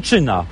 pajęczyna.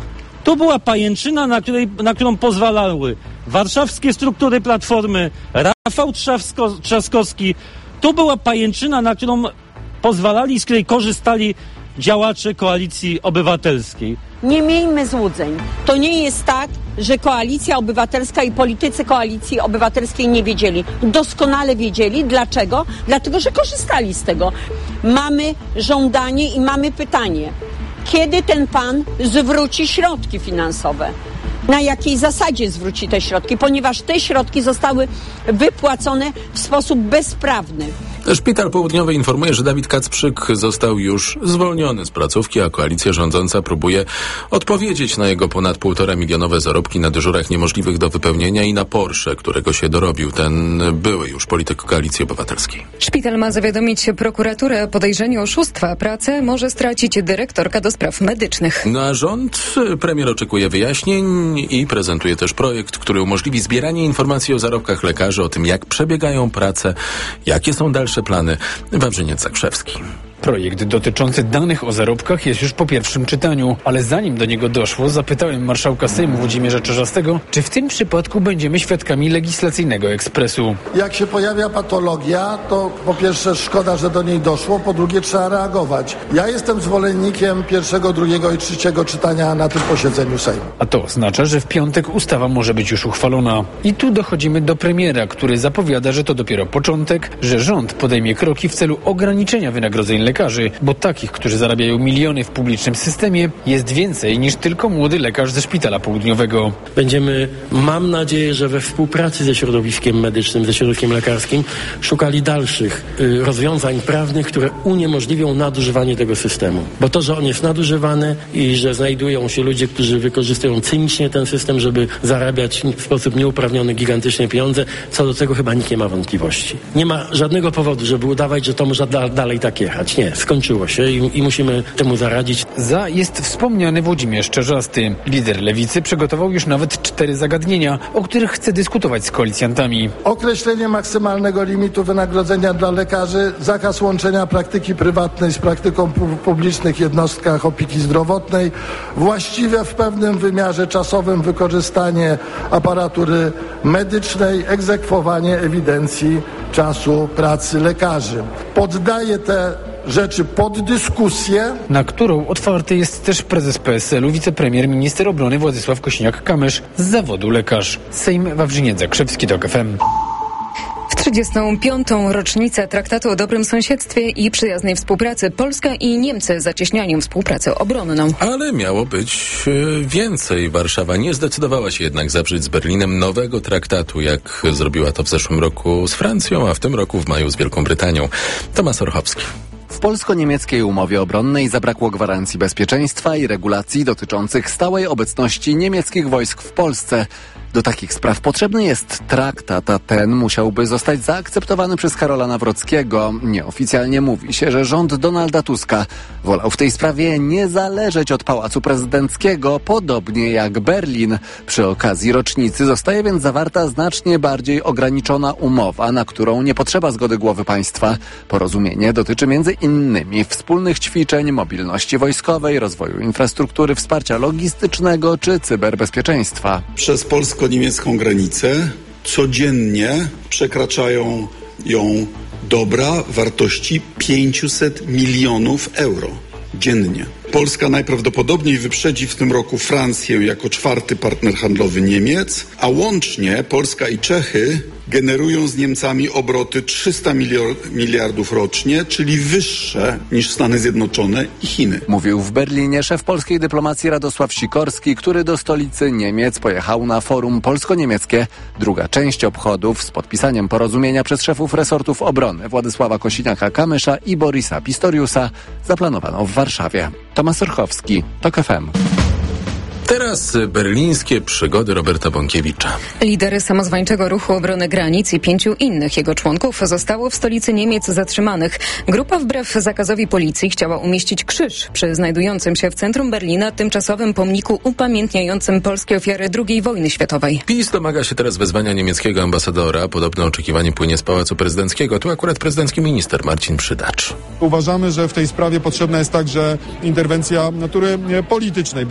To była pajęczyna, na którą pozwalały warszawskie struktury Platformy, Rafał Trzaskowski. To była pajęczyna, na którą pozwalali, z której korzystali działacze Koalicji Obywatelskiej. Nie miejmy złudzeń. To nie jest tak, że Koalicja Obywatelska i politycy Koalicji Obywatelskiej nie wiedzieli. Doskonale wiedzieli. Dlaczego? Dlatego, że korzystali z tego. Mamy żądanie i mamy pytanie. Kiedy ten pan zwróci środki finansowe? Na jakiej zasadzie zwróci te środki? Ponieważ te środki zostały wypłacone w sposób bezprawny. Szpital Południowy informuje, że Dawid Kacprzyk został już zwolniony z placówki, a koalicja rządząca próbuje odpowiedzieć na jego ponad 1,5 milionowe zarobki na dyżurach niemożliwych do wypełnienia i na Porsche, którego się dorobił ten były już polityk Koalicji Obywatelskiej. Szpital ma zawiadomić prokuraturę o podejrzeniu oszustwa. Pracę może stracić dyrektorka do spraw medycznych. Na rząd premier oczekuje wyjaśnień i prezentuje też projekt, który umożliwi zbieranie informacji o zarobkach lekarzy, o tym, jak przebiegają prace, jakie są dalsze plany. Wawrzyniec Zakrzewski. Projekt dotyczący danych o zarobkach jest już po pierwszym czytaniu, ale zanim do niego doszło, zapytałem marszałka Sejmu Włodzimierza Czarzastego, czy w tym przypadku będziemy świadkami legislacyjnego ekspresu. Jak się pojawia patologia, to po pierwsze szkoda, że do niej doszło, po drugie trzeba reagować. Ja jestem zwolennikiem pierwszego, drugiego i trzeciego czytania na tym posiedzeniu Sejmu. A to oznacza, że w piątek ustawa może być już uchwalona. I tu dochodzimy do premiera, który zapowiada, że to dopiero początek, że rząd podejmie kroki w celu ograniczenia wynagrodzeń lekarzy, bo takich, którzy zarabiają miliony w publicznym systemie, jest więcej niż tylko młody lekarz ze Szpitala Południowego. Będziemy, mam nadzieję, że we współpracy ze środowiskiem medycznym, ze środowiskiem lekarskim, szukali dalszych rozwiązań prawnych, które uniemożliwią nadużywanie tego systemu. Bo to, że on jest nadużywany i że znajdują się ludzie, którzy wykorzystują cynicznie ten system, żeby zarabiać w sposób nieuprawniony gigantyczne pieniądze, co do tego chyba nikt nie ma wątpliwości. Nie ma żadnego powodu, żeby udawać, że to może dalej tak jechać. Nie, skończyło się i musimy temu zaradzić. Za jest wspomniany Włodzimierz Czarzasty. Lider Lewicy przygotował już nawet 4 zagadnienia, o których chce dyskutować z koalicjantami. Określenie maksymalnego limitu wynagrodzenia dla lekarzy, zakaz łączenia praktyki prywatnej z praktyką w publicznych jednostkach opieki zdrowotnej, właściwe w pewnym wymiarze czasowym wykorzystanie aparatury medycznej, egzekwowanie ewidencji czasu pracy lekarzy. Poddaję te rzeczy pod dyskusję, na którą otwarty jest też prezes PSL-u, wicepremier, minister obrony Władysław Kosiniak-Kamysz z zawodu lekarz. Sejm, Wawrzyniec Zakrzewski, TOK FM. W 35. rocznicę Traktatu o dobrym sąsiedztwie i przyjaznej współpracy Polska i Niemcy zacieśniają współpracę obronną. Ale miało być więcej. Warszawa nie zdecydowała się jednak zawrzeć z Berlinem nowego traktatu, jak zrobiła to w zeszłym roku z Francją, a w tym roku w maju z Wielką Brytanią. Tomasz Orchowski. W polsko-niemieckiej umowie obronnej zabrakło gwarancji bezpieczeństwa i regulacji dotyczących stałej obecności niemieckich wojsk w Polsce. Do takich spraw potrzebny jest traktat, a ten musiałby zostać zaakceptowany przez Karola Nawrockiego. Nieoficjalnie mówi się, że rząd Donalda Tuska wolał w tej sprawie nie zależeć od Pałacu Prezydenckiego, podobnie jak Berlin. Przy okazji rocznicy zostaje więc zawarta znacznie bardziej ograniczona umowa, na którą nie potrzeba zgody głowy państwa. Porozumienie dotyczy m.in. wspólnych ćwiczeń, mobilności wojskowej, rozwoju infrastruktury, wsparcia logistycznego czy cyberbezpieczeństwa. Przez polsko-niemiecką granicę codziennie przekraczają ją dobra wartości 500 milionów euro dziennie. Polska najprawdopodobniej wyprzedzi w tym roku Francję jako 4. partner handlowy Niemiec, a łącznie Polska i Czechy generują z Niemcami obroty 300 miliardów rocznie, czyli wyższe niż Stany Zjednoczone i Chiny. Mówił w Berlinie szef polskiej dyplomacji Radosław Sikorski, który do stolicy Niemiec pojechał na forum polsko-niemieckie. Druga część obchodów z podpisaniem porozumienia przez szefów resortów obrony Władysława Kosiniaka-Kamysza i Borisa Pistoriusa zaplanowano w Warszawie. Tomasz Orchowski, TOK FM. Teraz berlińskie przygody Roberta Bąkiewicza. Lider samozwańczego ruchu obrony granic i 5 innych jego członków zostało w stolicy Niemiec zatrzymanych. Grupa wbrew zakazowi policji chciała umieścić krzyż przy znajdującym się w centrum Berlina tymczasowym pomniku upamiętniającym polskie ofiary II wojny światowej. PiS domaga się teraz wezwania niemieckiego ambasadora. Podobne oczekiwanie płynie z Pałacu Prezydenckiego. Tu akurat prezydencki minister Marcin Przydacz. Uważamy, że w tej sprawie potrzebna jest także interwencja natury politycznej.